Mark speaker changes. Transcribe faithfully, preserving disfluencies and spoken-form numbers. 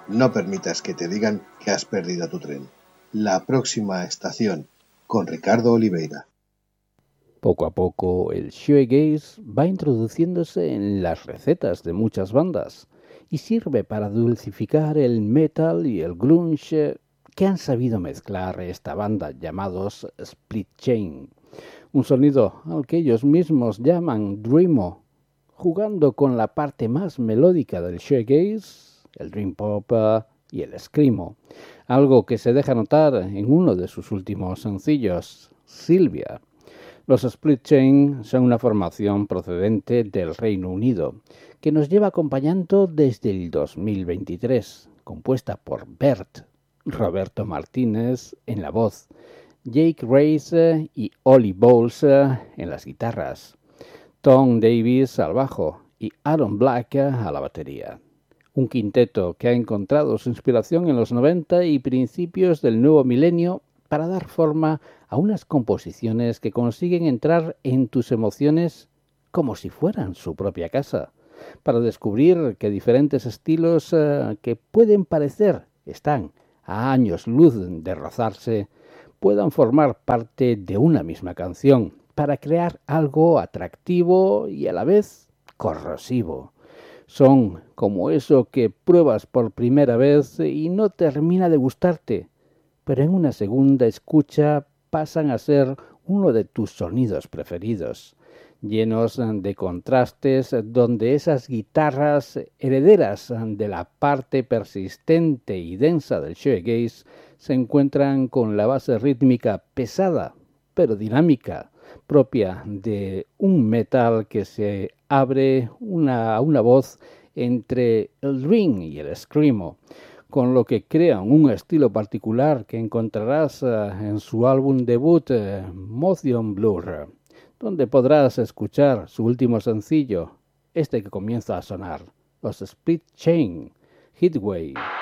Speaker 1: No permitas que te digan que has perdido tu tren. La próxima estación, con Ricardo Oliveira.
Speaker 2: Poco a poco, el shoegaze va introduciéndose en las recetas de muchas bandas y sirve para dulcificar el metal y el grunge que han sabido mezclar esta banda llamados Split Chain, un sonido al que ellos mismos llaman Dreamo, jugando con la parte más melódica del shoegaze, el dream pop y el screamo, algo que se deja notar en uno de sus últimos sencillos, Sylvia. Los Split Chain son una formación procedente del Reino Unido que nos lleva acompañando desde el dos mil veintitrés, compuesta por Bert, Roberto Martínez en la voz, Jake Race y Ollie Bowles en las guitarras, Tom Davis al bajo y Aaron Black a la batería. Un quinteto que ha encontrado su inspiración en los noventa y principios del nuevo milenio para dar forma a unas composiciones que consiguen entrar en tus emociones como si fueran su propia casa, para descubrir que diferentes estilos uh, que pueden parecer están a años luz de rozarse, puedan formar parte de una misma canción, para crear algo atractivo y a la vez corrosivo. Son como eso que pruebas por primera vez y no termina de gustarte, pero en una segunda escucha pasan a ser uno de tus sonidos preferidos, llenos de contrastes donde esas guitarras herederas de la parte persistente y densa del shoegaze se encuentran con la base rítmica pesada pero dinámica, propia de un metal que se abre una, una voz entre el dream y el screamo, con lo que crean un estilo particular que encontrarás uh, en su álbum debut uh, Motion Blur, donde podrás escuchar su último sencillo, este que comienza a sonar, los Split Chain, Heatwave.